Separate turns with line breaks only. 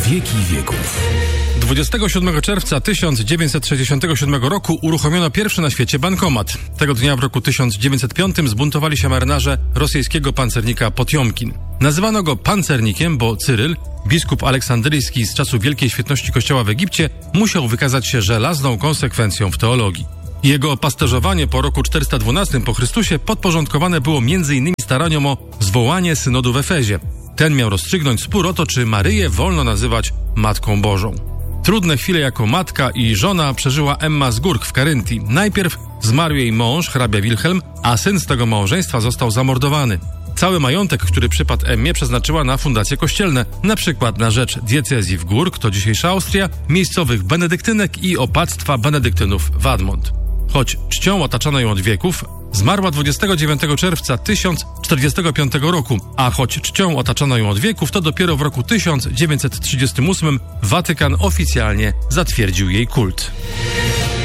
wieki wieków.
27 czerwca 1967 roku uruchomiono pierwszy na świecie bankomat. Tego dnia w roku 1905 zbuntowali się marynarze rosyjskiego pancernika Potjomkin. Nazywano go pancernikiem, bo Cyryl, biskup aleksandryjski z czasów wielkiej świetności kościoła w Egipcie, musiał wykazać się żelazną konsekwencją w teologii. Jego pasterzowanie po roku 412 po Chrystusie podporządkowane było m.in. staraniom o zwołanie synodu w Efezie. Ten miał rozstrzygnąć spór o to, czy Maryję wolno nazywać Matką Bożą. Trudne chwile jako matka i żona przeżyła Emma z Górk w Karyntii. Najpierw zmarł jej mąż, hrabia Wilhelm, a syn z tego małżeństwa został zamordowany. Cały majątek, który przypadł Emmie, przeznaczyła na fundacje kościelne, na przykład na rzecz diecezji w Górk, to dzisiejsza Austria, miejscowych benedyktynek i opactwa benedyktynów w Admont. Choć czcią otaczano ją od wieków, zmarła 29 czerwca 1045 roku, a choć czcią otaczano ją od wieków, to dopiero w roku 1938 Watykan oficjalnie zatwierdził jej kult.